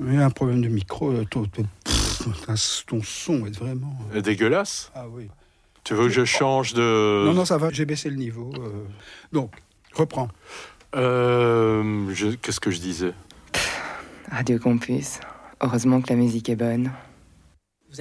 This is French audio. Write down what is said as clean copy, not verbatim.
Il y a un problème de micro. Ton son est vraiment... Dégueulasse. Ah oui. Tu veux que je change de... Non, ça va, j'ai baissé le niveau. Donc, reprends. Qu'est-ce que je disais? Radio Campus. Heureusement que la musique est bonne. Vous êtes chaud ?